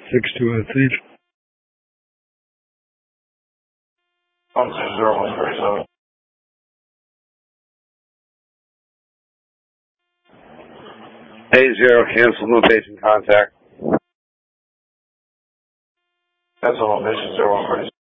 6203. I'm 0137. A0, cancel, no patient contact. That's all, mission 0137.